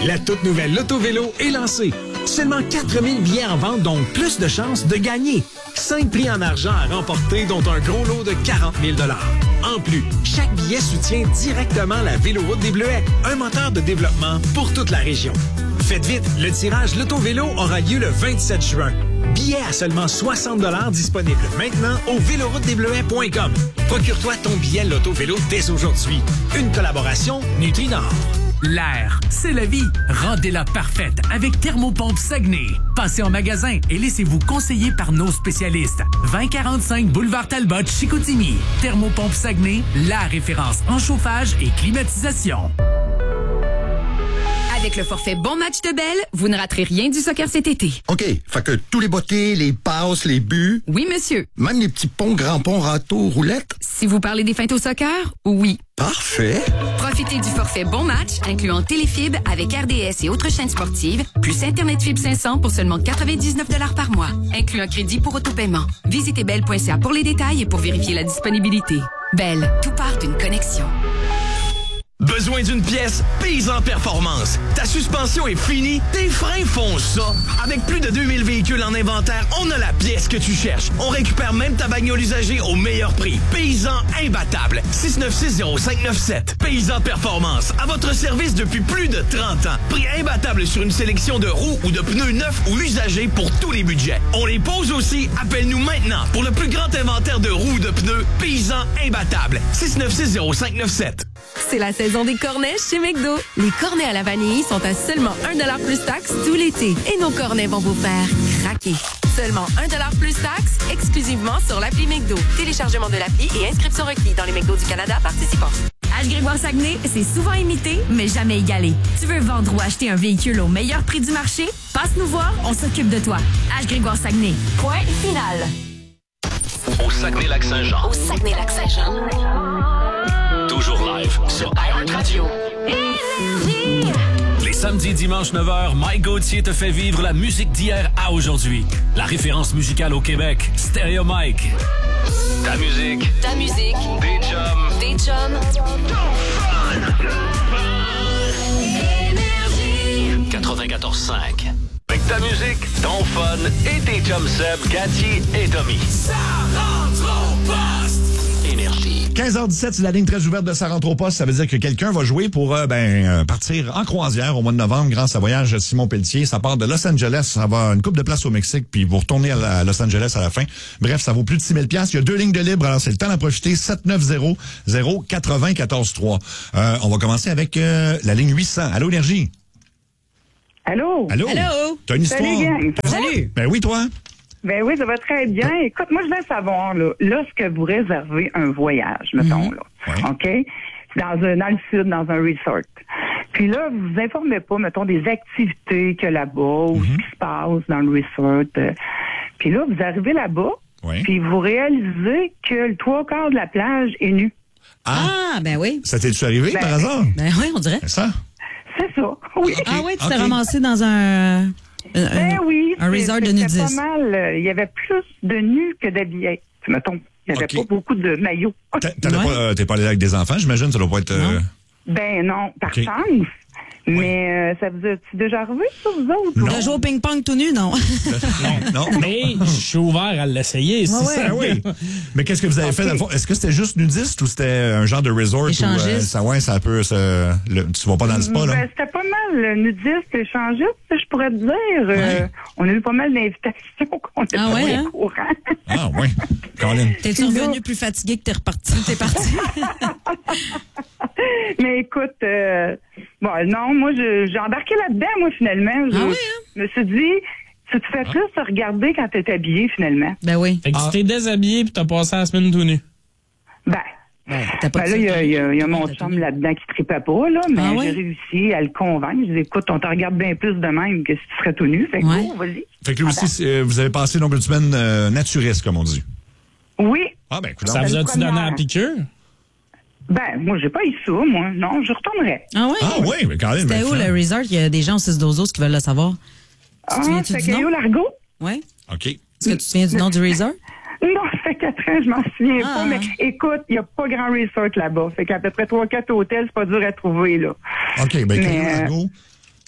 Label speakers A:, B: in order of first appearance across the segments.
A: La toute nouvelle Loto-Vélo est lancée. Seulement 4000 billets en vente, donc plus de chances de gagner. 5 prix en argent à remporter, dont un gros lot de 40 000 $. En plus, chaque billet soutient directement la Véloroute des Bleuets, un moteur de développement pour toute la région. Faites vite, le tirage Loto-Vélo aura lieu le 27 juin. Billets à seulement 60 $ disponibles maintenant au véloroutedesbleuets.com. Procure-toi ton billet Loto-Vélo dès aujourd'hui. Une collaboration Nutri-Nord.
B: L'air, c'est la vie. Rendez-la parfaite avec Thermopompe Saguenay. Passez en magasin et laissez-vous conseiller par nos spécialistes. 2045 Boulevard Talbot, Chicoutimi. Thermopompe Saguenay, la référence en chauffage et climatisation.
C: Avec le forfait Bon Match de Bell, vous ne raterez rien du soccer cet été.
D: OK, fait que tous les bottées, les passes, les buts...
C: Oui, monsieur.
D: Même les petits ponts, grands ponts, râteaux, roulettes?
C: Si vous parlez des feintes au soccer, oui.
D: Parfait.
C: Profitez du forfait Bon Match, incluant Téléfibre avec RDS et autres chaînes sportives, plus Internet Fibre 500 pour seulement 99 $ par mois, inclut un crédit pour autopaiement. Visitez bell.ca pour les détails et pour vérifier la disponibilité. Bell, tout part d'une connexion.
E: Besoin d'une pièce? Paysan Performance. Ta suspension est finie? Tes freins font ça? Avec plus de 2000 véhicules en inventaire, on a la pièce que tu cherches. On récupère même ta bagnole usagée au meilleur prix. Paysan imbattable. 6960597. Paysan Performance. À votre service depuis plus de 30 ans. Prix imbattable sur une sélection de roues ou de pneus neufs ou usagés pour tous les budgets. On les pose aussi. Appelle-nous maintenant pour le plus grand inventaire de roues ou de pneus. Paysan imbattable. 6960597.
F: C'est la saison des cornets chez McDo. Les cornets à la vanille sont à seulement 1 $ plus taxe tout l'été. Et nos cornets vont vous faire craquer. Seulement 1 $ plus taxe, exclusivement sur l'appli McDo. Téléchargement de l'appli et inscription requis dans les McDo du Canada participants.
G: H. Grégoire Saguenay, c'est souvent imité, mais jamais égalé. Tu veux vendre ou acheter un véhicule au meilleur prix du marché? Passe nous voir, on s'occupe de toi. H. Grégoire Saguenay. Point final.
H: Au Saguenay-Lac-Saint-Jean.
F: Au Saguenay-Lac-Saint-Jean.
H: Toujours live sur iHeartRadio.
B: Les samedis, dimanches 9h, Mike Gauthier te fait vivre la musique d'hier à aujourd'hui. La référence musicale au Québec, Stéréo Mike.
H: Ta musique.
F: Ta musique.
H: Des chums.
F: Des chums.
H: 94.5. Avec ta musique, ton fun et tes chums Seb, Cathy et Tommy.
A: Ça rentre au poste!
H: Énergie.
I: 15h17, c'est la ligne très ouverte de Ça rentre au poste. Ça veut dire que quelqu'un va jouer pour partir en croisière au mois de novembre grâce à Voyage Simon Pelletier. Ça part de Los Angeles. Ça va une couple de places au Mexique, puis vous retournez à Los Angeles à la fin. Bref, ça vaut plus de 6 000 $. Il y a 2 lignes de libre, alors c'est le temps d'en profiter. 790-080-14-3. On va commencer avec la ligne 800. Allô, Énergie?
J: Allô?
I: Allô?
J: Allô?
I: T'as une histoire?
J: Salut, gang.
I: Salut! Ben oui, toi?
J: Ben oui, ça va très bien. Écoute, moi, je veux savoir, là, lorsque vous réservez un voyage, mettons, là, OK? Dans le sud, dans un resort. Puis là, vous vous informez pas, mettons, des activités qu'il y a là-bas ou ce qui se passe dans le resort. Puis là, vous arrivez là-bas, puis vous réalisez que le 3/4 de la plage est nu.
K: Ah, ben oui.
I: Ça t'est-tu arrivé par hasard?
K: Ben oui, on dirait.
I: C'est ça?
J: C'est ça, oui.
K: Okay. Ah oui, tu t'es ramassé dans un resort de nudistes.
J: C'était pas mal. Il y avait plus de nus que d'habillés. Mettons, il n'y avait pas beaucoup de maillots.
I: T'es pas allé là avec des enfants, j'imagine? Ça doit pas être...
J: Ben non, par chance. Mais ça vous a-tu déjà arrivé, ça, vous autres?
K: De jouer au ping-pong tout nu, non.
I: non.
L: Mais je suis ouvert à l'essayer, c'est ça.
I: Oui. Mais qu'est-ce que vous avez fait? Est-ce que c'était juste nudiste ou c'était un genre de resort?
K: Échangiste.
I: Tu vas pas dans le spa, là?
J: Ben, c'était pas mal nudiste, échangiste, je pourrais te dire. On a eu pas mal d'invitations qu'on était pas au courant.
I: Ah oui. Colin.
K: T'es-tu revenu plus fatigué que t'es reparti? T'es parti?
J: Mais écoute, non, moi, j'ai embarqué là-dedans, moi, finalement. Je me suis dit, tu te fais plus se regarder quand t'es habillé, finalement.
K: Ben oui.
L: Fait que tu t'es déshabillé puis t'as passé la semaine tout nu.
J: Là, il y a mon chum là-dedans qui tripait pas, là, mais j'ai réussi à le convaincre. Je dis, écoute, on te regarde bien plus de même que si tu serais tout nu. Fait que vas-y.
I: Fait que lui aussi, vous avez passé donc une semaine naturiste, comme on dit.
J: Oui.
I: Ah, ben, écoute.
L: Ça vous a-tu donné la piqûre?
J: Ben, moi, j'ai pas eu ça, moi. Non, je retournerais.
K: Ah oui?
I: Ah oui, mais quand même.
K: C'était où, le resort? Il y a des gens au 6-12 qui veulent le savoir.
J: C'est Caillou Largo?
K: Oui.
I: OK.
K: Est-ce que tu te souviens du nom du resort?
J: Non, ça fait 4 ans, je m'en souviens pas. Mais écoute, il n'y a pas grand resort là-bas. Fait qu'à peu près 3-4 hôtels, c'est pas dur à trouver, là.
I: OK, ben Caillou Largo.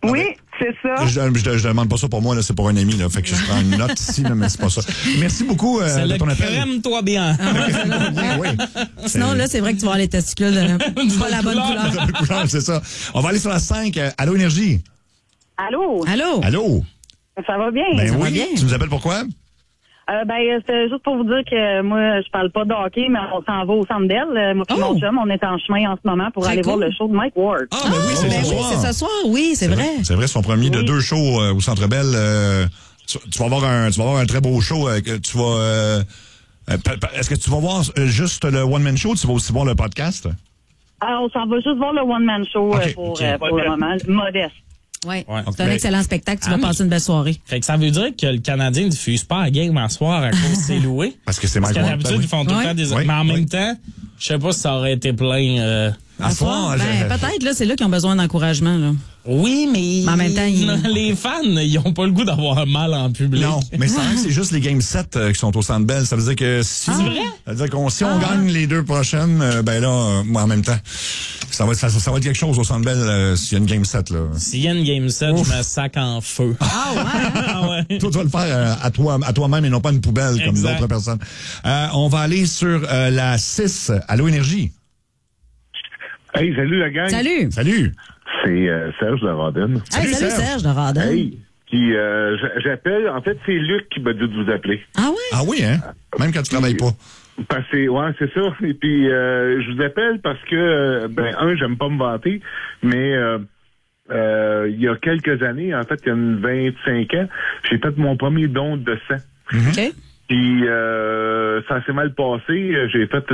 J: Oui, c'est ça.
I: Je demande pas ça pour moi, là, c'est pour un ami, là. Fait que je prends une note ici, là, mais c'est pas ça. Merci beaucoup de ton appel.
L: Crème-toi bien.
I: Oui.
K: Sinon, là, c'est vrai que tu vas avoir les testicules pas la bonne couleur.
I: C'est ça. On va aller sur la 5. Allô, Énergie.
J: Allô?
I: Allô?
J: Ça va bien?
I: Ben
J: ça
I: oui.
J: va bien.
I: Tu nous appelles pourquoi?
J: C'est juste pour vous dire que moi, je parle pas de hockey, mais on s'en va au Centre Bell. Moi et mon chum, on est en chemin en ce moment pour aller voir le show de Mike Ward.
I: Ah, ben oui, c'est ce soir.
K: C'est ce soir, oui, c'est vrai.
I: C'est vrai, c'est son premier de 2 shows au Centre Bell. Tu vas avoir un très beau show. Tu vas... est-ce que tu vas voir juste le one-man show ou tu vas aussi voir le podcast?
J: On s'en va juste voir le one-man show pour le moment, modeste.
K: Oui, c'est un excellent spectacle. Tu vas passer une belle soirée.
L: Fait que ça veut dire que le Canadien ne diffuse pas la game à soir à cause de ses loués.
I: Parce que c'est Mike Ward.
L: Parce qu'à l'habitude, ils font tout le temps des... Mais en même temps, je sais pas si ça aurait été plein...
I: À soir,
K: peut-être, là, c'est là qu'ils ont besoin d'encouragement, là.
L: Oui, mais
K: en même temps,
L: les fans, ils ont pas le goût d'avoir mal en public.
I: Non, mais c'est juste les Game 7 qui sont au Centre Bell. Ça veut dire que si...
L: C'est vrai?
I: Ça veut dire qu'on si on gagne les 2 prochaines, en même temps, ça va être quelque chose au Centre Bell s'il y a une Game 7, là.
L: S'il y a une Game 7, je me sac en feu.
I: Ouais? Toi, tu vas le faire à toi-même et non pas une poubelle comme d'autres personnes. On va aller sur la 6. Allô, Énergie.
M: Hey, salut la gang.
I: Salut.
M: C'est Serge de Rodden.
K: Salut Serge de Rodden.
M: Hey, puis j'appelle, en fait, c'est Luc qui m'a dit de vous appeler.
K: Ah oui?
I: Ah oui, hein? Même quand tu travailles pas.
M: Parce que, c'est ça. Et puis, je vous appelle parce que, j'aime pas me vanter, mais il y a quelques années, en fait, il y a 25 ans, j'ai fait mon premier don de sang.
K: OK.
M: Puis ça s'est mal passé. J'ai fait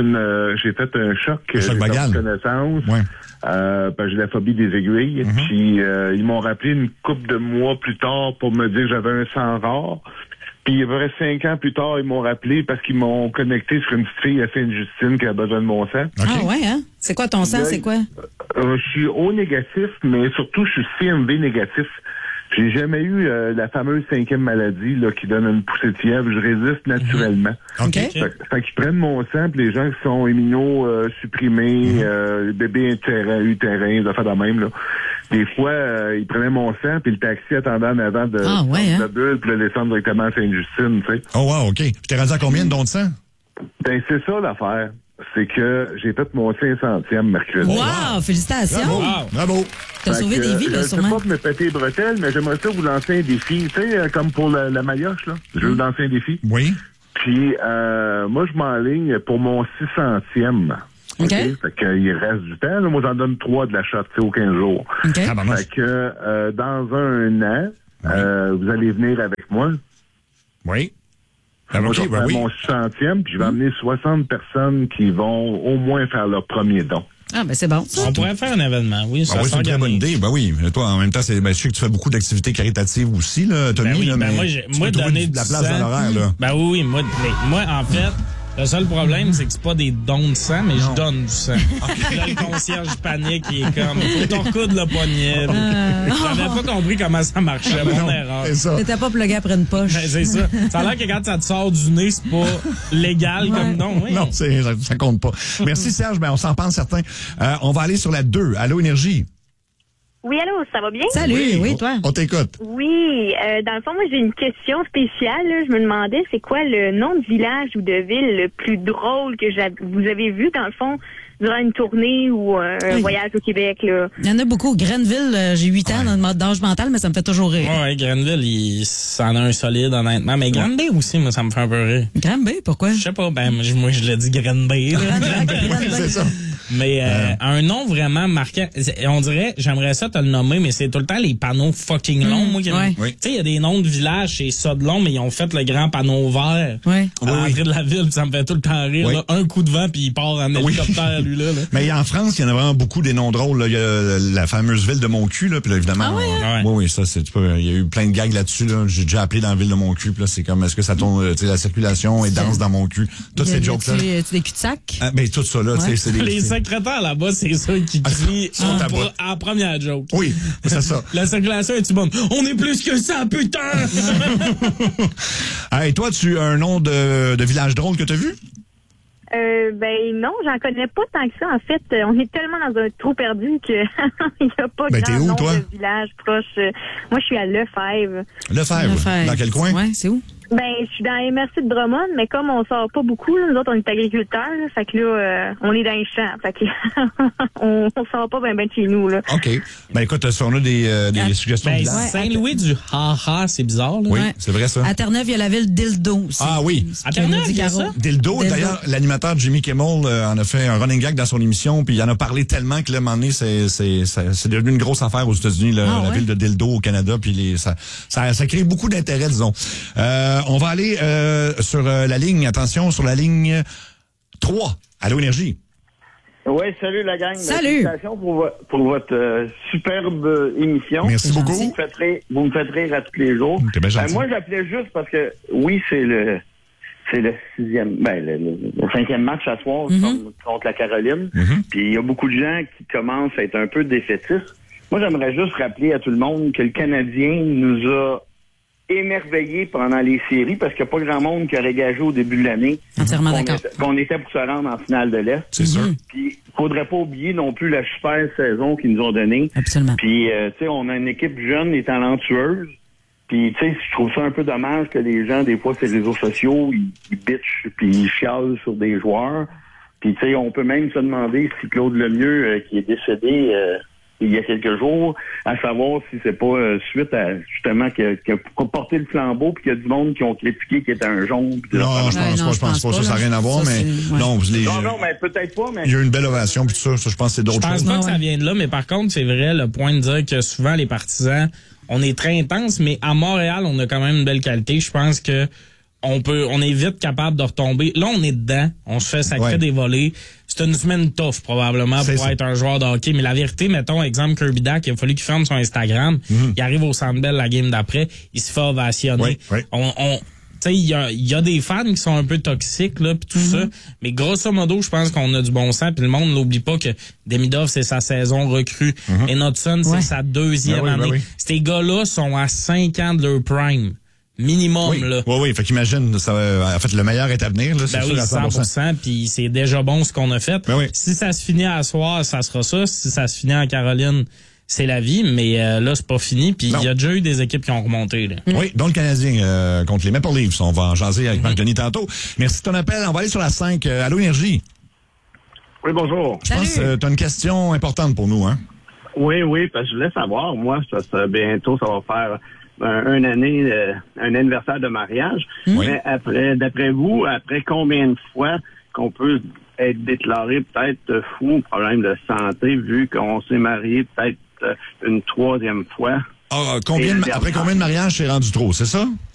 M: un choc. J'ai perdu connaissance.
I: Ouais.
M: J'ai la phobie des aiguilles. Puis ils m'ont rappelé une couple de mois plus tard pour me dire que j'avais un sang rare. Puis il y avait 5 ans plus tard, ils m'ont rappelé parce qu'ils m'ont connecté sur une petite fille à Sainte-Justine qui a besoin de mon sang.
K: Okay. Ah ouais, hein? C'est quoi ton sang? C'est quoi?
M: Je suis O négatif, mais surtout je suis CMV négatif. J'ai jamais eu la fameuse 5e maladie là qui donne une poussée de fièvre. Je résiste naturellement.
I: Okay.
M: Fait qu'ils prennent mon sang, puis les gens qui sont immunosupprimés, bébés utérins, des affaires de même, là. Des fois, ils prenaient mon sang, puis le taxi attendait en avant de la bulle, puis le descendre directement à Sainte-Justine, tu sais.
I: Oh wow, OK. Puis t'es rendu à combien de dons de sang?
M: Ben, c'est ça l'affaire. C'est que j'ai fait mon 500e mercredi.
K: Wow! Félicitations!
I: Bravo!
K: T'as sauvé des vies, là, sûrement.
M: Je sais pas pour me péter les bretelles, mais j'aimerais ça vous lancer un défi. Tu sais, comme pour la maillotche, là. Je veux vous lancer un défi.
I: Oui.
M: Puis, moi, je m'enligne pour mon 600e.
K: OK.
M: Fait qu'il reste du temps. Là, moi, j'en donne 3 de la shot, tu sais, aux 15 jours.
K: OK.
M: Fait que, dans un an, vous allez venir avec moi.
I: Oui.
M: Moi, je vais faire mon 600e, puis je vais amener 60 personnes qui vont au moins faire leur premier don.
K: Ah, ben c'est bon.
L: On pourrait faire un événement, oui.
I: C'est une très bonne idée. Ben oui. Mais toi, en même temps, je sais que tu fais beaucoup d'activités caritatives aussi, là, Tommy.
L: Ben oui,
I: là, mais
L: moi donner
I: de la place dans l'horaire, là.
L: Ben oui, moi, en fait, le seul problème, c'est que c'est pas des dons de sang, mais je donne du sang. Là, le concierge panique, il est comme, faut t'en recoudre le poignet. J'avais pas compris comment ça marchait, mon erreur.
K: T'étais pas plugué après une poche.
L: Ben, c'est ça. Ça a l'air que quand ça te sort du nez, c'est pas légal comme don. Oui.
I: Non, ça compte pas. Merci, Serge. Ben, on s'en pense certains. On va aller sur la 2. Allô, Énergie.
N: Oui, allô, ça va bien?
K: Salut, oui, toi.
I: On t'écoute.
N: Oui, dans le fond, moi, j'ai une question spéciale. Là. Je me demandais, c'est quoi le nom de village ou de ville le plus drôle que vous avez vu, dans le fond, durant une tournée ou un voyage au Québec, là?
K: Il y en a beaucoup. Grenville, j'ai 8 ans dans le mode d'âge mental, mais ça me fait toujours rire.
L: Ouais, Grenville, ça en a un solide, honnêtement. Mais Granby aussi, moi, ça me fait un peu rire.
K: Granby, pourquoi?
L: Je sais pas, moi, je l'ai dit Granby.
I: C'est ça.
L: Mais un nom vraiment marquant, on dirait, j'aimerais ça te le nommer, mais c'est tout le temps les panneaux fucking longs. Moi, tu sais, il y a des noms de villages chez ça de long, mais ils ont fait le grand panneau vert à l'entrée de la ville, puis ça me fait tout le temps rire. Là, un coup de vent, puis il part en hélicoptère, lui, là.
I: Mais en France, il y en a vraiment beaucoup des noms drôles. Là. Il y a la fameuse ville de Moncu, là, puis là, évidemment. Oui, ça, il y a eu plein de gags là-dessus. Là. J'ai déjà appelé dans la ville de Moncu, puis là, c'est comme, est-ce que ça tourne, tu sais, la circulation est dense dans Moncu. Toutes ces jokes-là.
K: Tu des cul-de-sac?
I: Ben, tout ça, là, c'est des...
L: Les secrétaires là-bas, c'est ceux qui crient à la première joke.
I: Oui, c'est ça.
L: La circulation est-tu bonne? On est plus que ça, putain!
I: Hey, toi, tu as un nom de village drôle que tu as vu?
N: Non, j'en connais pas tant que ça. En fait, on est tellement dans un trou perdu que il n'y a pas grand nombre de villages proches. Moi, je suis à Lefebvre.
I: Lefebvre. Dans quel coin?
K: Ouais, c'est où?
N: Je suis dans la MRC de Drummond, mais comme on sort pas beaucoup, là, nous autres, on est agriculteurs, là, fait que là, on est dans les champs, fait que on sort pas ben de chez nous, là.
I: OK. Écoute, si on a des suggestions de
L: Saint-Louis du Ha-Ha, c'est bizarre, là.
I: Oui, c'est vrai, ça.
K: À Terre-Neuve, il y a la ville Dildo aussi.
I: Ah oui.
L: À Terre-Neuve, il y a ça?
I: Dildo. D'ailleurs, l'animateur Jimmy Kimmel en a fait un running gag dans son émission, puis il en a parlé tellement que là, à un moment donné, c'est devenu une grosse affaire aux États-Unis, la ville de Dildo au Canada, puis ça crée beaucoup d'intérêt, disons. On va aller sur la ligne, attention, sur la ligne 3, Allô Énergie.
O: Oui, salut la gang.
K: Salut.
O: Félicitations pour votre superbe émission.
I: Merci beaucoup.
O: Vous me faites rire à tous les jours.
I: T'es bien gentil.
O: Moi, j'appelais juste parce que, oui, c'est le 5e match à soir contre la Caroline. Puis il y a beaucoup de gens qui commencent à être un peu défaitistes. Moi, j'aimerais juste rappeler à tout le monde que le Canadien nous a émerveillés pendant les séries parce qu'il n'y a pas grand monde qui aurait gagé au début de l'année.
K: Entièrement d'accord.
O: Qu'on était pour se rendre en finale de l'Est.
I: C'est sûr.
O: Puis, il faudrait pas oublier non plus la super saison qu'ils nous ont donnée.
K: Absolument.
O: Puis, tu sais, on a une équipe jeune et talentueuse. Puis, tu sais, je trouve ça un peu dommage que les gens, des fois, sur les réseaux sociaux, ils bitchent puis ils chialent sur des joueurs. Puis, tu sais, on peut même se demander si Claude Lemieux, qui est décédé il y a quelques jours, à savoir si c'est pas suite à, justement, qu'il a porté le flambeau puis qu'il y a du monde qui ont critiqué qu'il était un jaune.
I: Non, je pense pas. Ça n'a rien à voir, mais non,
O: mais peut-être pas, mais...
I: Il y a eu une belle ovation puis tout ça, je pense que c'est d'autres choses.
L: Je pense pas que ça vient de là, mais par contre, c'est vrai, le point de dire que souvent, les partisans, on est très intense, mais à Montréal, on a quand même une belle qualité. Je pense que on est vite capable de retomber. Là, on est dedans. On se fait sacrer des volets. C'est une semaine tough, probablement, pour être un joueur de hockey. Mais la vérité, mettons, exemple, Kirby Dack, il a fallu qu'il ferme son Instagram. Il arrive au Centre Bell la game d'après. Il se fait ovationner. Tu sais, il y a des fans qui sont un peu toxiques, là, pis tout ça. Mais grosso modo, je pense qu'on a du bon sens. Puis le monde n'oublie pas que Demidov, c'est sa saison recrue. Et Knudson, c'est sa deuxième année. Ces gars-là sont à 5 ans de leur prime. Minimum, là.
I: Oui. Fait qu'imagine, en fait, le meilleur est à venir, là, c'est sûr, à
L: 100%. Puis c'est déjà bon ce qu'on a fait. Si ça se finit à soir, ça sera ça. Si ça se finit en Caroline, c'est la vie. Mais là, c'est pas fini. Puis il y a déjà eu des équipes qui ont remonté, là.
I: Oui, dont le Canadien contre les Maple Leafs. On va en jaser avec Marc-Denis tantôt. Merci de ton appel. On va aller sur la 5. Allô, Énergie.
P: Oui, bonjour.
I: Je pense que tu as une question importante pour nous, hein?
P: Oui, parce que je voulais savoir, moi, bientôt, ça va faire un anniversaire de mariage. Mais d'après vous, après combien de fois qu'on peut être déclaré peut-être fou, problème de santé, vu qu'on s'est marié peut-être une 3e fois?
I: Après combien de mariages c'est rendu trop, c'est ça?